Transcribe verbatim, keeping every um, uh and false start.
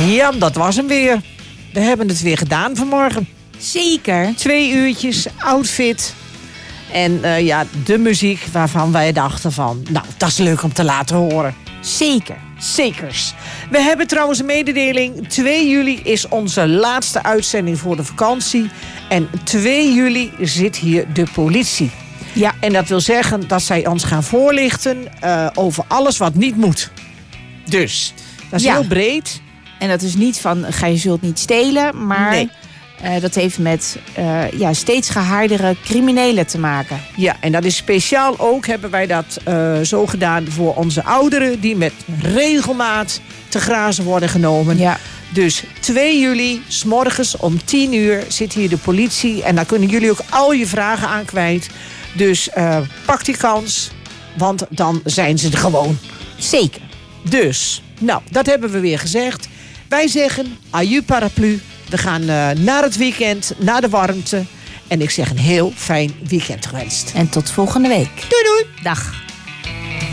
Ja, dat was hem weer. We hebben het weer gedaan vanmorgen. Zeker. Twee uurtjes, outfit. En uh, ja, de muziek waarvan wij dachten van... nou, dat is leuk om te laten horen. Zeker. Zekers. We hebben trouwens een mededeling. twee juli is onze laatste uitzending voor de vakantie. En twee juli zit hier de politie. Ja. En dat wil zeggen dat zij ons gaan voorlichten uh, over alles wat niet moet. Dus, dat is ja. heel breed. En dat is niet van, ga je zult niet stelen, maar Nee. uh, dat heeft met uh, ja, steeds gehaardere criminelen te maken. Ja, en dat is speciaal ook, hebben wij dat uh, zo gedaan voor onze ouderen... die met regelmaat te grazen worden genomen. Ja. Dus twee juli, 's morgens om tien uur, zit hier de politie... en daar kunnen jullie ook al je vragen aan kwijt. Dus uh, pak die kans, want dan zijn ze er gewoon. Zeker. Dus, nou, dat hebben we weer gezegd. Wij zeggen, aju paraplu. We gaan uh, naar het weekend, naar de warmte. En ik zeg een heel fijn weekend gewenst. En tot volgende week. Doei doei. Dag.